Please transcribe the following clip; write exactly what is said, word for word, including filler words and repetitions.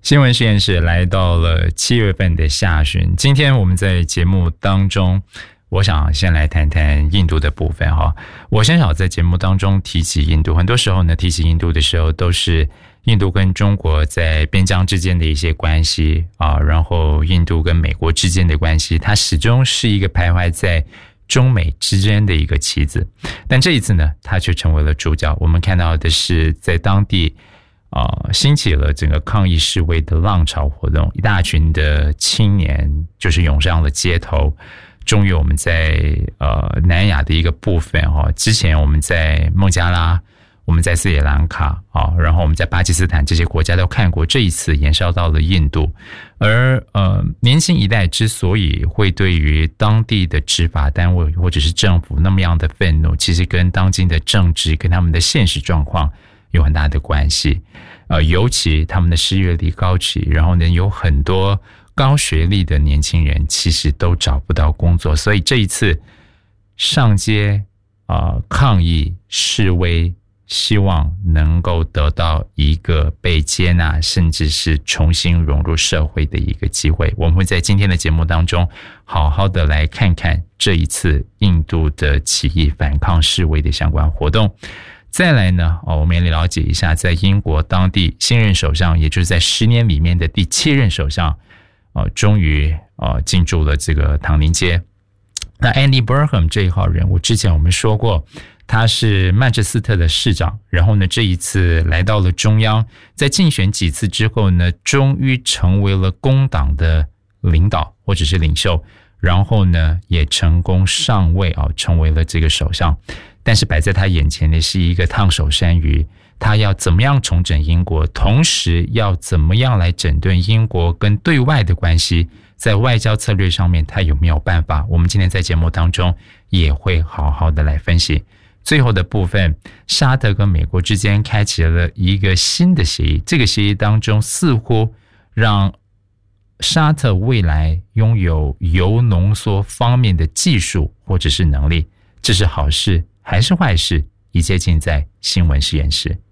新闻实验室来到了七月份的下旬，今天我们在节目当中，我想先来谈谈印度的部分哈。我先少在节目当中提起印度，很多时候呢，提起印度的时候都是印度跟中国在边疆之间的一些关系啊，然后印度跟美国之间的关系，它始终是一个徘徊在中美之间的一个棋子。但这一次呢，它却成为了主角。我们看到的是在当地呃，兴起了整个抗议示威的浪潮活动，一大群的青年就是涌上了街头。终于我们在呃南亚的一个部分哈、哦，之前我们在孟加拉，我们在斯里兰卡啊、哦，然后我们在巴基斯坦这些国家都看过，这一次延烧到了印度。而呃年轻一代之所以会对于当地的执法单位或者是政府那么样的愤怒，其实跟当今的政治跟他们的现实状况有很大的关系。呃，尤其他们的失业率高企，然后呢，有很多高学历的年轻人其实都找不到工作，所以这一次上街啊、呃、抗议示威，希望能够得到一个被接纳，甚至是重新融入社会的一个机会。我们会在今天的节目当中好好的来看看这一次印度的起义反抗示威的相关活动。再来呢，哦，我们也了解一下，在英国当地新任首相，也就是在十年里面的第七任首相，呃，终于呃进驻了这个唐宁街。那 Andy Burnham 这一号人物，之前我们说过，他是曼彻斯特的市长，然后呢，这一次来到了中央，在竞选几次之后呢，终于成为了工党的领导或者是领袖，然后呢，也成功上位啊，成为了这个首相。但是摆在他眼前的是一个烫手山芋，他要怎么样重整英国，同时要怎么样来整顿英国跟对外的关系，在外交策略上面他有没有办法，我们今天在节目当中也会好好的来分析。最后的部分，沙特跟美国之间开启了一个新的协议，这个协议当中似乎让沙特未来拥有铀浓缩方面的技术或者是能力，这是好事还是坏事？一切尽在新闻实验室。